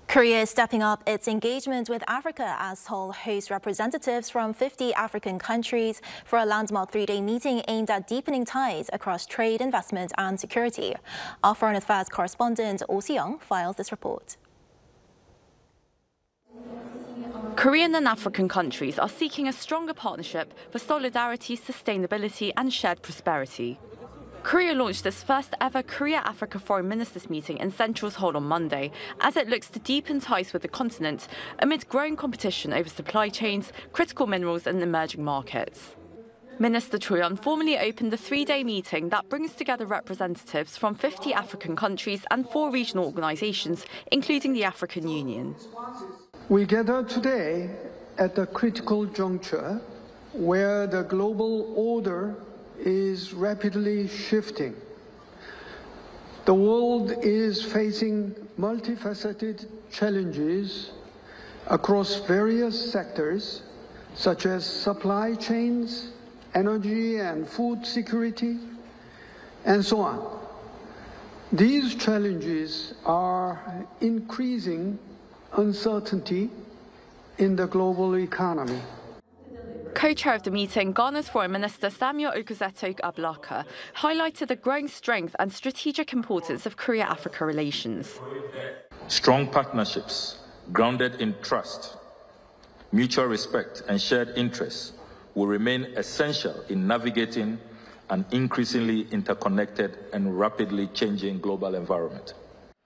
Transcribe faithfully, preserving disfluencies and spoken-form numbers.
Korea is stepping up its engagement with Africa as Seoul hosts representatives from fifty African countries for a landmark three-day meeting aimed at deepening ties across trade, investment and security. Our Foreign Affairs correspondent Oh Si-young files this report. Korean and African countries are seeking a stronger partnership for solidarity, sustainability and shared prosperity. Korea launched its first ever Korea-Africa Foreign Ministers meeting in central Seoul on Monday, as it looks to deepen ties with the continent amid growing competition over supply chains, critical minerals and emerging markets. Minister Cho Yeon formally opened the three-day meeting that brings together representatives from fifty African countries and four regional organizations, including the African Union. We gather today at a critical juncture where the global order is rapidly shifting. The world is facing multifaceted challenges across various sectors, such as supply chains, energy and food security, and so on. These challenges are increasing uncertainty in the global economy. Co-chair of the meeting, Ghana's Foreign Minister Samuel Okudzeto Ablaka highlighted the growing strength and strategic importance of Korea-Africa relations. Strong partnerships grounded in trust, mutual respect and shared interests will remain essential in navigating an increasingly interconnected and rapidly changing global environment.